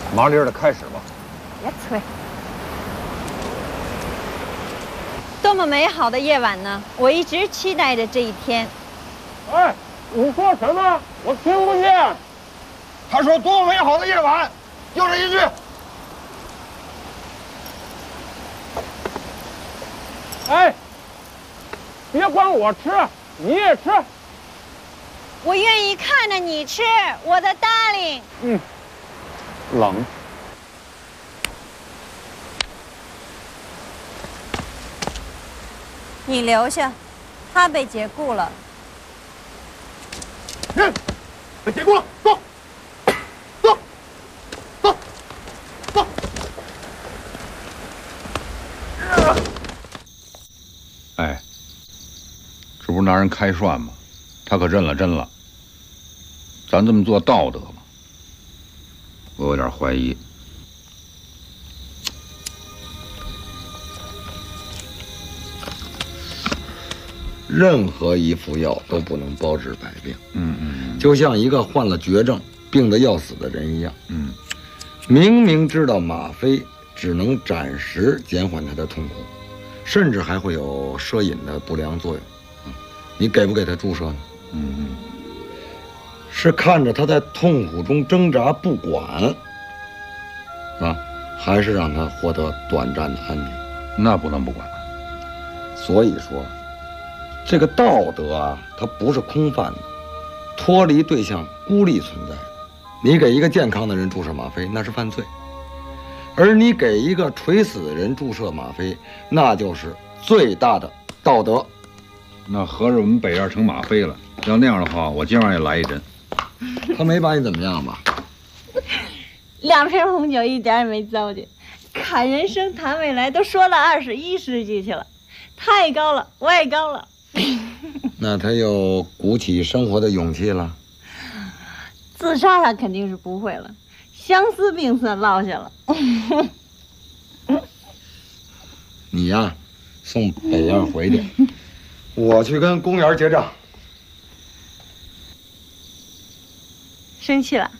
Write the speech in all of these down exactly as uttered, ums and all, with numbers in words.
麻利儿的开始吧。 别催。多么美好的夜晚呢！我一直期待着这一天。 哎，你说什么？我听不见。 他说多么美好的夜晚，就这一句。 哎，别管我吃，你也吃。 我愿意看着你吃，我的 darling。 嗯，冷。 你留下，他被解雇了。 人被解雇了，走，走，走，走。哎，这不是拿人开涮吗？他可认了真了。咱这么做道德吗？我有点怀疑。任何一副药都不能包治百病。嗯嗯，就像一个患了绝症、病得要死的人一样。嗯，明明知道吗啡只能暂时减缓他的痛苦，甚至还会有摄引的不良作用。嗯，你给不给他注射呢？嗯嗯，是看着他在痛苦中挣扎不管，啊，还是让他获得短暂的安宁？那不能不管。所以说。这个道德啊，它不是空泛的，脱离对象孤立存在的。你给一个健康的人注射吗啡，那是犯罪；而你给一个垂死的人注射吗啡，那就是最大的道德。那合着我们北院成吗啡了？要那样的话，我今晚也来一针。他没把你怎么样吧？ 两瓶红酒一点也没糟践，侃人生谈未来都说了二十一世纪去了，太高了，我也高了。 那他又鼓起生活的勇气了。 自杀他肯定是不会了，相思病算落下了。 你呀，送北院回去，我去跟公园结账。 生气了？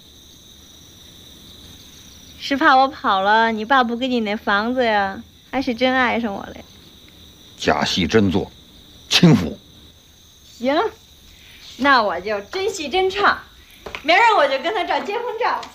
是怕我跑了，你爸不给你那房子呀？还是真爱上我了？ 假戏真做，轻浮。 行，那我就真戏真唱，明儿我就跟他照结婚照。